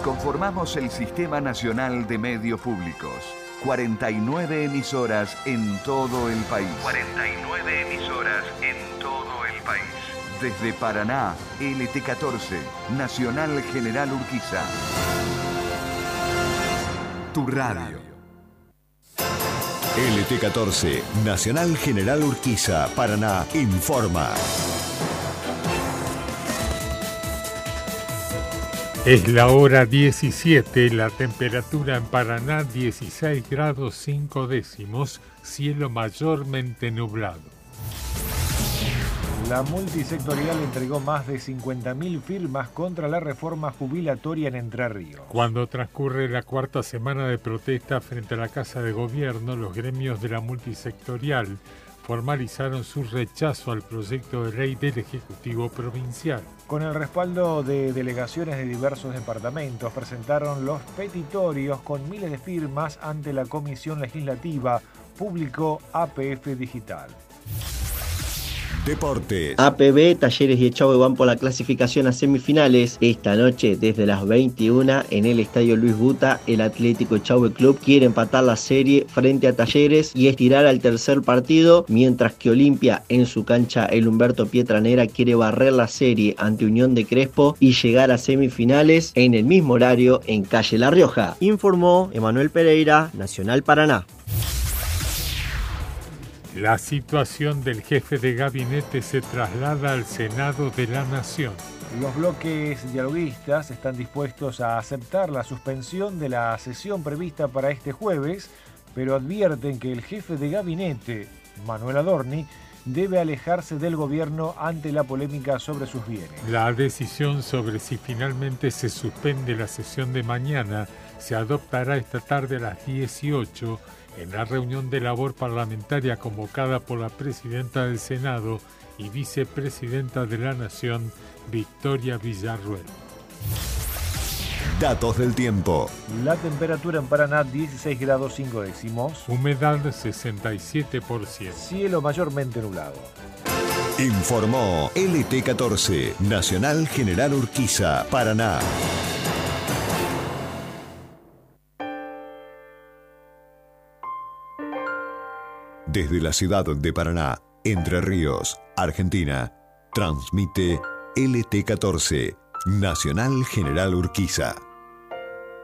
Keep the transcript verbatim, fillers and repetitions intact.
Conformamos el Sistema Nacional de Medios Públicos. cuarenta y nueve emisoras en todo el país. cuarenta y nueve emisoras en todo el país. Desde Paraná, L T catorce, Nacional General Urquiza. Tu radio. L T catorce, Nacional General Urquiza, Paraná, informa. Es la hora diecisiete, la temperatura en Paraná dieciséis grados cinco décimos, cielo mayormente nublado. La multisectorial entregó más de cincuenta mil firmas contra la reforma jubilatoria en Entre Ríos. Cuando transcurre la cuarta semana de protesta frente a la Casa de Gobierno, los gremios de la multisectorial formalizaron su rechazo al proyecto de ley del Ejecutivo Provincial. Con el respaldo de delegaciones de diversos departamentos, presentaron los petitorios con miles de firmas ante la Comisión Legislativa, publicó A P F Digital. Deportes. A P B, Talleres y Echagüe van por la clasificación a semifinales. Esta noche, desde las veintiuna, en el Estadio Luis Buta, el Atlético Echagüe Club quiere empatar la serie frente a Talleres y estirar al tercer partido, mientras que Olimpia, en su cancha el Humberto Pietranera, quiere barrer la serie ante Unión de Crespo y llegar a semifinales en el mismo horario en Calle La Rioja. Informó Emanuel Pereira, Nacional Paraná. La situación del jefe de gabinete se traslada al Senado de la Nación. Los bloques dialoguistas están dispuestos a aceptar la suspensión de la sesión prevista para este jueves, pero advierten que el jefe de gabinete, Manuel Adorni, debe alejarse del gobierno ante la polémica sobre sus bienes. La decisión sobre si finalmente se suspende la sesión de mañana se adoptará esta tarde a las dieciocho en la reunión de labor parlamentaria convocada por la presidenta del Senado y vicepresidenta de la Nación, Victoria Villarruel. Datos del tiempo. La temperatura en Paraná dieciséis grados cinco décimos. Humedad sesenta y siete por ciento. Cielo mayormente nublado. Informó L T catorce, Nacional General Urquiza, Paraná. Desde la ciudad de Paraná, Entre Ríos, Argentina, transmite L T catorce, Nacional General Urquiza.